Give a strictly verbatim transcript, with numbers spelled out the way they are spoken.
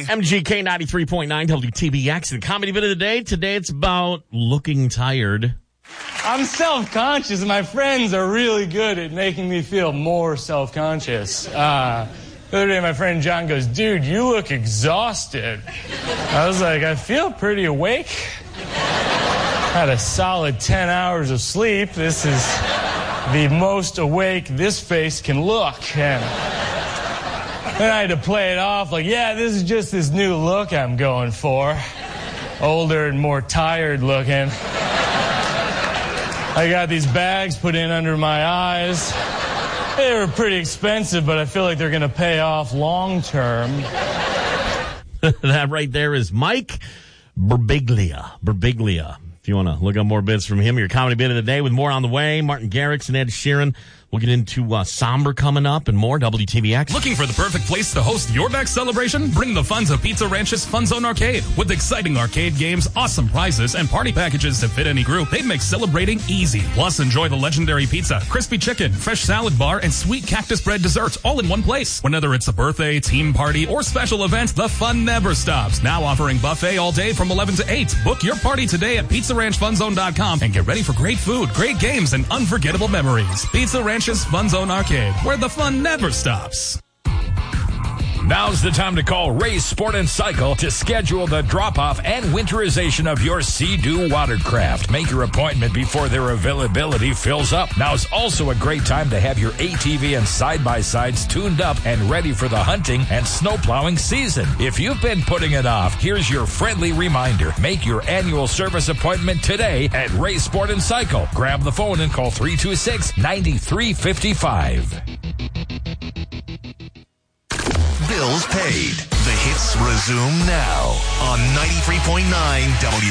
Ray. M G K ninety-three point nine W T B X, the comedy bit of the day. Today it's about looking tired. I'm self-conscious, and my friends are really good at making me feel more self-conscious. Uh, the other day, my friend John goes, dude, you look exhausted. I was like, I feel pretty awake. Had a solid ten hours of sleep. This is the most awake this face can look. And then I had to play it off like, yeah, this is just this new look I'm going for. Older and more tired looking. I got these bags put in under my eyes. They were pretty expensive, but I feel like they're going to pay off long term. That right there is Mike Birbiglia. Birbiglia. If you want to look up more bits from him, your comedy bit of the day with more on the way. Martin Garrix and Ed Sheeran. We'll get into uh, Somber coming up and more. W T V X. Looking for the perfect place to host your next celebration? Bring the fun to Pizza Ranch's Fun Zone Arcade. With exciting arcade games, awesome prizes, and party packages to fit any group, they make celebrating easy. Plus, enjoy the legendary pizza, crispy chicken, fresh salad bar, and sweet cactus bread desserts all in one place. Whether it's a birthday, team party, or special event, the fun never stops. Now offering buffet all day from eleven to eight. Book your party today at pizza ranch fun zone dot com and get ready for great food, great games, and unforgettable memories. Pizza Ranch's Fun Zone Arcade, where the fun never stops. Now's the time to call Ray's Sport and Cycle to schedule the drop-off and winterization of your Sea-Doo watercraft. Make your appointment before their availability fills up. Now's also a great time to have your A T V and side-by-sides tuned up and ready for the hunting and snowplowing season. If you've been putting it off, here's your friendly reminder. Make your annual service appointment today at Ray's Sport and Cycle. Grab the phone and call three two six, nine three five five. Bills paid. The hits resume now on ninety-three point nine W.